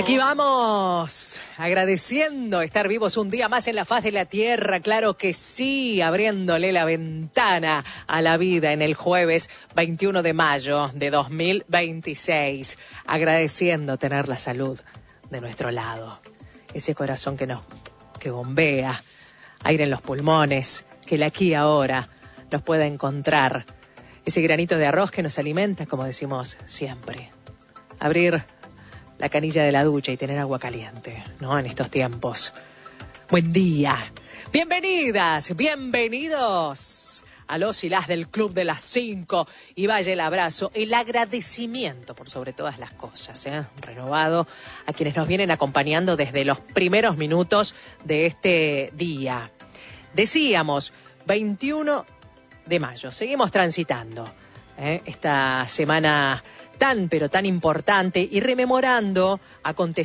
Aquí vamos, agradeciendo estar vivos un día más en la faz de la tierra, claro que sí, abriéndole la ventana a la vida en el jueves 21 de mayo de 2026, agradeciendo tener la salud de nuestro lado, ese corazón que bombea, aire en los pulmones, que el aquí y ahora nos pueda encontrar, ese granito de arroz que nos alimenta, como decimos siempre, abrir la canilla de la ducha y tener agua caliente, ¿no? En estos tiempos. Buen día. Bienvenidas, bienvenidos a los y las del Club de las 5. Y vaya el abrazo, el agradecimiento por sobre todas las cosas, renovado a quienes nos vienen acompañando desde los primeros minutos de este día. Decíamos, 21 de mayo. Seguimos transitando esta semana tan, pero tan importante y rememorando acontecimientos